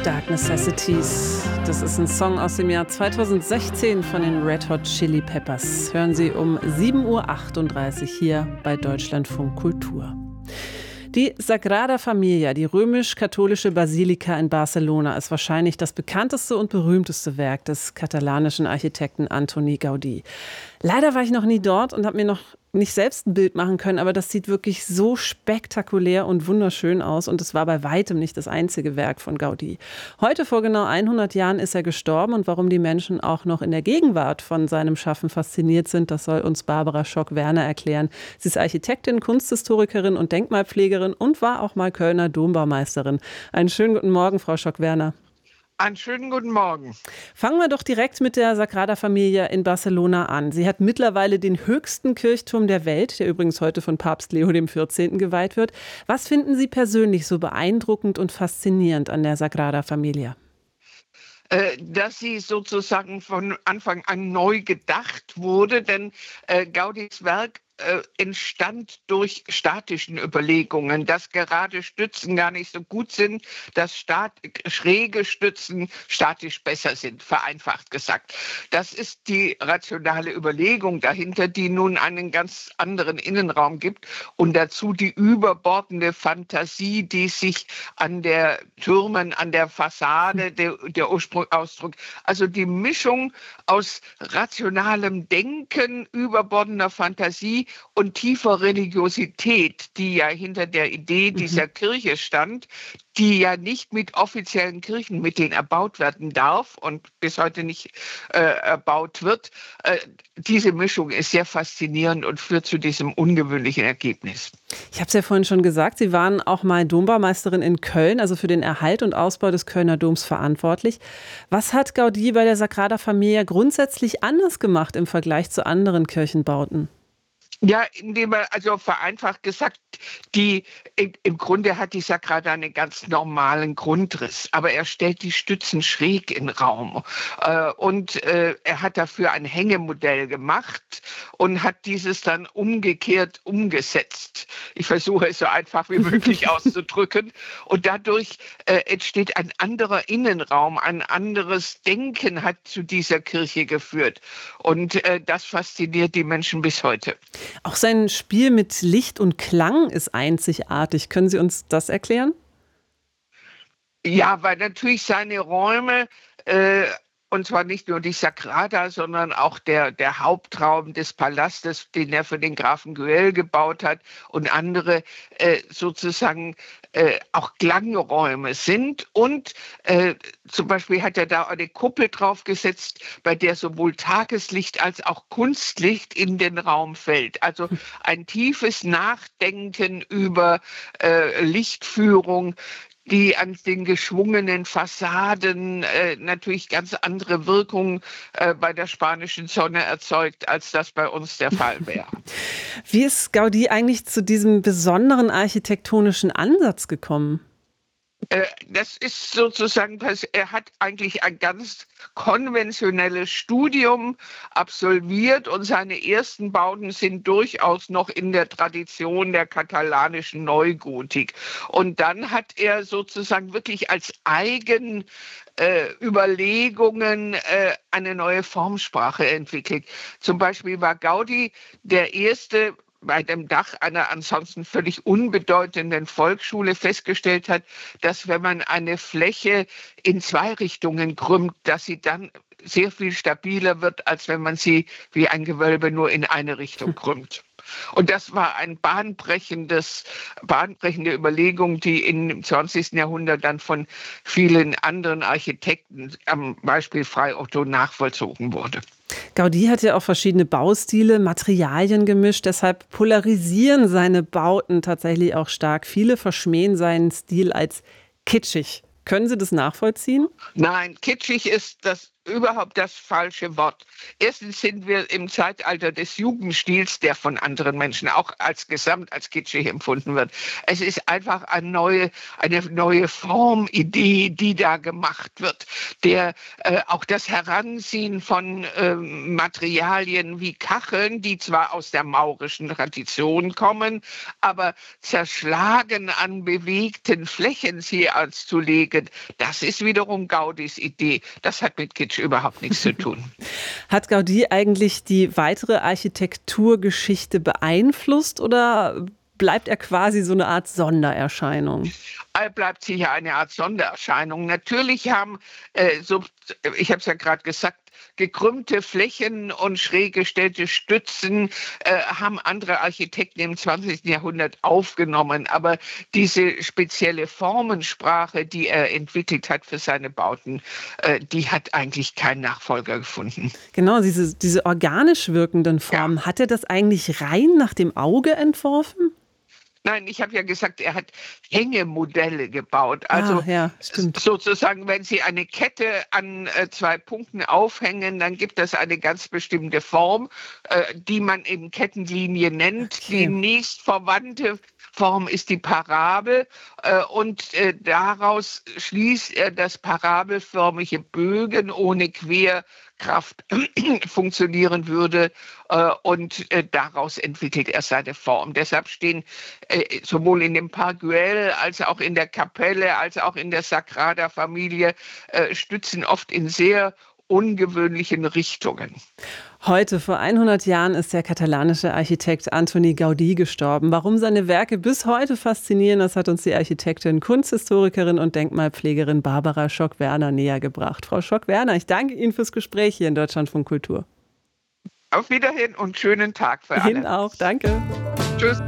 Dark Necessities. Das ist ein Song aus dem Jahr 2016 von den Red Hot Chili Peppers. Hören Sie um 7:38 Uhr hier bei Deutschlandfunk Kultur. Die Sagrada Familia, die römisch-katholische Basilika in Barcelona, ist wahrscheinlich das bekannteste und berühmteste Werk des katalanischen Architekten Antoni Gaudí. Leider war ich noch nie dort und habe mir noch nicht selbst ein Bild machen können, aber das sieht wirklich so spektakulär und wunderschön aus und es war bei weitem nicht das einzige Werk von Gaudí. Heute vor genau 100 Jahren ist er gestorben und warum die Menschen auch noch in der Gegenwart von seinem Schaffen fasziniert sind, das soll uns Barbara Schock-Werner erklären. Sie ist Architektin, Kunsthistorikerin und Denkmalpflegerin und war auch mal Kölner Dombaumeisterin. Einen schönen guten Morgen, Frau Schock-Werner. Einen schönen guten Morgen. Fangen wir doch direkt mit der Sagrada Familia in Barcelona an. Sie hat mittlerweile den höchsten Kirchturm der Welt, der übrigens heute von Papst Leo XIV. Geweiht wird. Was finden Sie persönlich so beeindruckend und faszinierend an der Sagrada Familia? Dass sie sozusagen von Anfang an neu gedacht wurde, denn Gaudís Werk entstand durch statischen Überlegungen, dass gerade Stützen gar nicht so gut sind, dass schräge Stützen statisch besser sind, vereinfacht gesagt. Das ist die rationale Überlegung dahinter, die nun einen ganz anderen Innenraum gibt und dazu die überbordende Fantasie, die sich an der Türmen, an der Fassade, der Ursprung ausdrückt. Also die Mischung aus rationalem Denken, überbordender Fantasie und tiefer Religiosität, die ja hinter der Idee dieser Kirche stand, die ja nicht mit offiziellen Kirchenmitteln erbaut werden darf und bis heute nicht erbaut wird. Diese Mischung ist sehr faszinierend und führt zu diesem ungewöhnlichen Ergebnis. Ich habe es ja vorhin schon gesagt, Sie waren auch mal Dombaumeisterin in Köln, also für den Erhalt und Ausbau des Kölner Doms verantwortlich. Was hat Gaudí bei der Sagrada Familia grundsätzlich anders gemacht im Vergleich zu anderen Kirchenbauten? Ja, indem er, also vereinfacht gesagt, im Grunde hat die Sagrada einen ganz normalen Grundriss, aber er stellt die Stützen schräg in den Raum. Und er hat dafür ein Hängemodell gemacht und hat dieses dann umgekehrt umgesetzt. Ich versuche es so einfach wie möglich auszudrücken. Und dadurch entsteht ein anderer Innenraum, ein anderes Denken hat zu dieser Kirche geführt. Und das fasziniert die Menschen bis heute. Auch sein Spiel mit Licht und Klang ist einzigartig. Können Sie uns das erklären? Ja, weil natürlich seine Räume, und zwar nicht nur die Sagrada, sondern auch der Hauptraum des Palastes, den er für den Grafen Güell gebaut hat und andere sozusagen auch Klangräume sind. Und zum Beispiel hat er da eine Kuppel draufgesetzt, bei der sowohl Tageslicht als auch Kunstlicht in den Raum fällt. Also ein tiefes Nachdenken über Lichtführung, die an den geschwungenen Fassaden natürlich ganz andere Wirkung bei der spanischen Sonne erzeugt, als das bei uns der Fall wäre. Wie ist Gaudí eigentlich zu diesem besonderen architektonischen Ansatz gekommen? Das ist sozusagen, er hat eigentlich ein ganz konventionelles Studium absolviert und seine ersten Bauten sind durchaus noch in der Tradition der katalanischen Neugotik. Und dann hat er sozusagen wirklich als Überlegungen eine neue Formsprache entwickelt. Zum Beispiel war Gaudí der erste, bei dem Dach einer ansonsten völlig unbedeutenden Volksschule festgestellt hat, dass wenn man eine Fläche in zwei Richtungen krümmt, dass sie dann sehr viel stabiler wird, als wenn man sie wie ein Gewölbe nur in eine Richtung krümmt. Und das war eine bahnbrechende Überlegung, die im 20. Jahrhundert dann von vielen anderen Architekten, am Beispiel Frei Otto, nachvollzogen wurde. Gaudí hat ja auch verschiedene Baustile, Materialien gemischt, deshalb polarisieren seine Bauten tatsächlich auch stark. Viele verschmähen seinen Stil als kitschig. Können Sie das nachvollziehen? Nein, kitschig ist das überhaupt das falsche Wort. Erstens sind wir im Zeitalter des Jugendstils, der von anderen Menschen auch als kitschig empfunden wird. Es ist einfach eine neue Formidee, die da gemacht wird. Auch das Heranziehen von Materialien wie Kacheln, die zwar aus der maurischen Tradition kommen, aber zerschlagen an bewegten Flächen sie anzulegen, das ist wiederum Gaudis Idee. Das hat mit Kitsch überhaupt nichts zu tun. Hat Gaudí eigentlich die weitere Architekturgeschichte beeinflusst oder bleibt er quasi so eine Art Sondererscheinung? Er bleibt sicher eine Art Sondererscheinung. Natürlich haben, ich habe es ja gerade gesagt, gekrümmte Flächen und schräg gestellte Stützen haben andere Architekten im 20. Jahrhundert aufgenommen. Aber diese spezielle Formensprache, die er entwickelt hat für seine Bauten, die hat eigentlich keinen Nachfolger gefunden. Genau, diese organisch wirkenden Formen, Ja. hat er das eigentlich rein nach dem Auge entworfen? Nein, ich habe ja gesagt, er hat Hängemodelle gebaut. Also Ja, stimmt. sozusagen, wenn Sie eine Kette an 2 Punkten aufhängen, dann gibt es eine ganz bestimmte Form, die man eben Kettenlinie nennt. Okay. Die nächstverwandte Form ist die Parabel und daraus schließt er, dass parabelförmige Bögen ohne Querkraft funktionieren würde und daraus entwickelt er seine Form. Deshalb stehen sowohl in dem Park Güell als auch in der Kapelle, als auch in der Sagrada Familie Stützen oft in sehr ungewöhnlichen Richtungen. Heute, vor 100 Jahren, ist der katalanische Architekt Antoni Gaudí gestorben. Warum seine Werke bis heute faszinieren, das hat uns die Architektin, Kunsthistorikerin und Denkmalpflegerin Barbara Schock-Werner näher gebracht. Frau Schock-Werner, ich danke Ihnen fürs Gespräch hier in Deutschlandfunk Kultur. Auf Wiedersehen und schönen Tag für alle. Ihnen auch, danke. Tschüss.